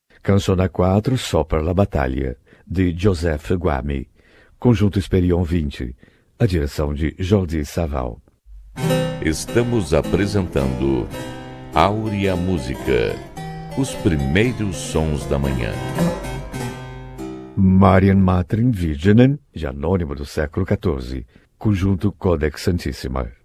Canzone 4, Só per la Batalha, de Joseph Guami. Conjunto Esperion 20. A direção de Jordi Savall. Estamos apresentando Áurea Música, os primeiros sons da manhã. Marian Matrin Virginen, de Anônimo do século XIV. Conjunto Codex Santissima.